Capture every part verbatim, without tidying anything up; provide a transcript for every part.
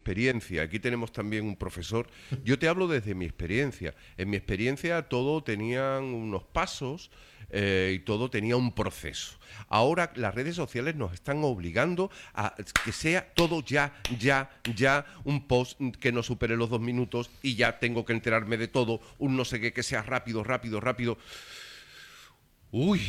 experiencia, aquí tenemos también un profesor, yo te hablo desde mi experiencia. En mi experiencia todo tenían unos pasos eh, y todo tenía un proceso. Ahora las redes sociales nos están obligando a que sea todo ya, ya, ya, un post que no supere los dos minutos y ya tengo que enterarme de todo, un no sé qué que sea rápido, rápido, rápido. Uy,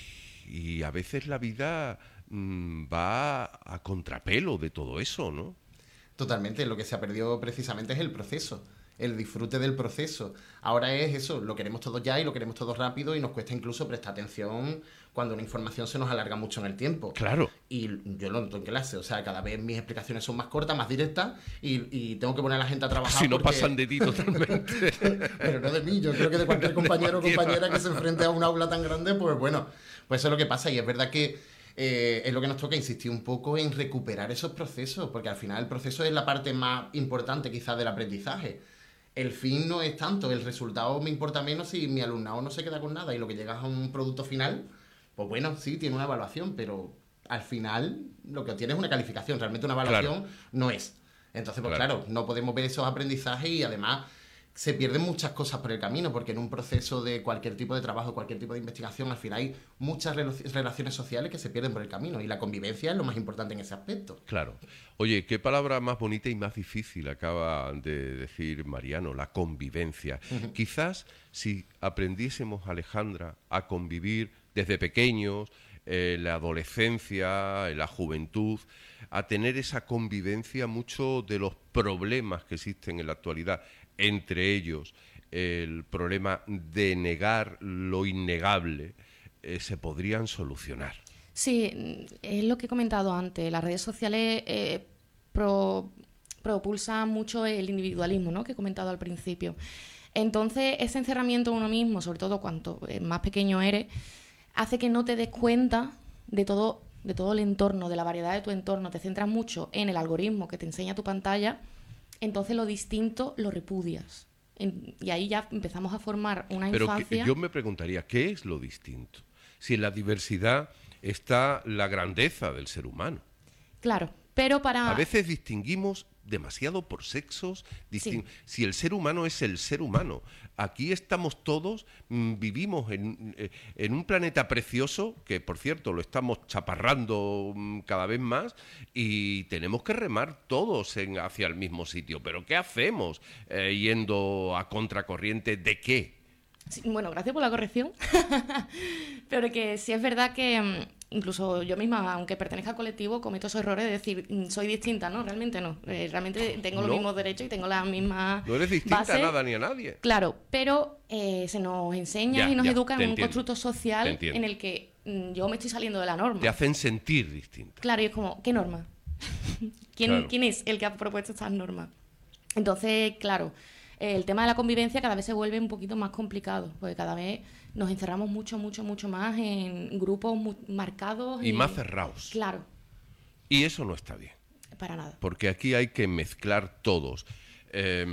y a veces la vida mmm, va a contrapelo de todo eso, ¿no? Totalmente, lo que se ha perdido precisamente es el proceso, el disfrute del proceso. Ahora es eso, lo queremos todo ya y lo queremos todo rápido y nos cuesta incluso prestar atención cuando una información se nos alarga mucho en el tiempo. Claro. Y yo lo noto en clase, o sea, cada vez mis explicaciones son más cortas, más directas y, y tengo que poner a la gente a trabajar. Si no porque... pasan de ti totalmente. Pero no de mí, yo creo que de cualquier compañero o compañera que se enfrente a un aula tan grande, pues bueno, pues eso es lo que pasa y es verdad que Eh, es lo que nos toca insistir un poco en recuperar esos procesos, porque al final el proceso es la parte más importante quizás del aprendizaje. El fin no es tanto, el resultado me importa menos si mi alumnado no se queda con nada y lo que llegas a un producto final, pues bueno, sí, tiene una evaluación, pero al final lo que obtienes es una calificación, realmente una evaluación claro. no es. Entonces, pues claro. claro, no podemos ver esos aprendizajes y además se pierden muchas cosas por el camino, porque en un proceso de cualquier tipo de trabajo, cualquier tipo de investigación, al final hay muchas relaciones sociales que se pierden por el camino y la convivencia es lo más importante en ese aspecto. Claro. Oye, qué palabra más bonita y más difícil acaba de decir Mariano, la convivencia. Uh-huh. Quizás si aprendiésemos, Alejandra, a convivir desde pequeños, en eh, la adolescencia, en la juventud, a tener esa convivencia, muchos de los problemas que existen en la actualidad, entre ellos el problema de negar lo innegable, eh, se podrían solucionar. Sí, es lo que he comentado antes. Las redes sociales eh, pro, propulsan mucho el individualismo, ¿no?, que he comentado al principio. Entonces, ese encerramiento en uno mismo, sobre todo cuanto más pequeño eres, hace que no te des cuenta de todo, de todo el entorno, de la variedad de tu entorno. Te centras mucho en el algoritmo que te enseña tu pantalla. Entonces lo distinto lo repudias. En, y ahí ya empezamos a formar una Pero infancia... Pero yo me preguntaría, ¿qué es lo distinto? Si en la diversidad está la grandeza del ser humano. Claro, pero para... A veces distinguimos demasiado por sexos. Disting... Sí. Si el ser humano es el ser humano. Aquí estamos todos, mmm, vivimos en, en un planeta precioso, que por cierto lo estamos chaparrando mmm, cada vez más, y tenemos que remar todos en, hacia el mismo sitio. ¿Pero qué hacemos eh, yendo a contracorriente de qué? Sí, bueno, gracias por la corrección. Pero que sí es verdad que... Incluso yo misma, aunque pertenezca al colectivo, cometo esos errores de decir, soy distinta, ¿no? Realmente no. Eh, realmente tengo los no. mismos derechos y tengo las mismas No eres distinta bases. a nada ni a nadie. Claro, pero eh, se nos enseña ya, y nos ya, educa en un entiendo. constructo social en el que mm, yo me estoy saliendo de la norma. Te hacen sentir distinta. Claro, y es como, ¿qué norma? ¿Quién, claro. ¿Quién es el que ha propuesto estas normas? Entonces, claro, el tema de la convivencia cada vez se vuelve un poquito más complicado, porque cada vez nos encerramos mucho, mucho, mucho más en grupos muy marcados. Y, y más cerrados. Claro. Y eso no está bien. Para nada. Porque aquí hay que mezclar todos. Eh,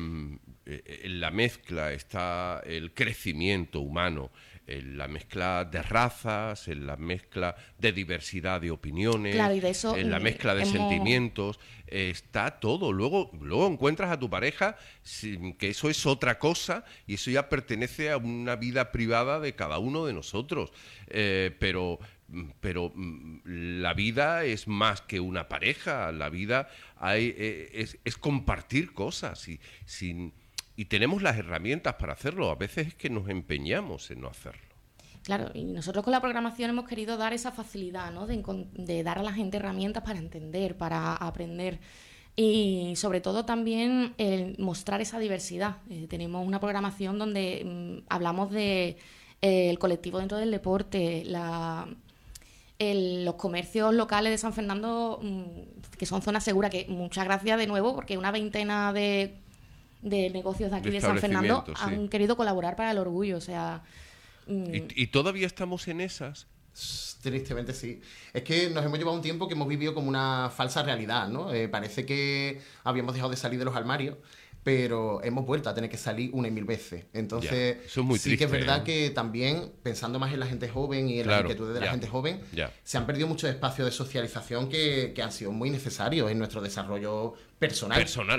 en la mezcla está el crecimiento humano, en la mezcla de razas, en la mezcla de diversidad de opiniones, claro, y de eso, en la mezcla de hemos... sentimientos, eh, está todo. Luego, luego encuentras a tu pareja, que eso es otra cosa, y eso ya pertenece a una vida privada de cada uno de nosotros. Eh, pero... pero la vida es más que una pareja, la vida hay, es, es compartir cosas y, sin, y tenemos las herramientas para hacerlo. A veces es que nos empeñamos en no hacerlo. Claro, y nosotros con la programación hemos querido dar esa facilidad, ¿no?, de, de dar a la gente herramientas para entender, para aprender y sobre todo también el mostrar esa diversidad. Eh, tenemos una programación donde mm, hablamos de eh, el colectivo dentro del deporte, la... El, los comercios locales de San Fernando, mmm, que son zonas seguras, que muchas gracias de nuevo, porque una veintena de, de negocios de aquí de, de San Fernando sí. han querido colaborar para el orgullo, o sea... Mmm. ¿Y, ¿Y todavía estamos en esas? Tristemente sí. Es que nos hemos llevado un tiempo que hemos vivido como una falsa realidad, ¿no? Eh, parece que habíamos dejado de salir de los armarios, pero hemos vuelto a tener que salir una y mil veces. Entonces, ya, eso es muy sí triste, que es verdad ¿eh? Que también, pensando más en la gente joven y en claro, las inquietudes de ya, la gente joven, ya. se han perdido muchos espacios de socialización que, que han sido muy necesarios en nuestro desarrollo personal. Personal.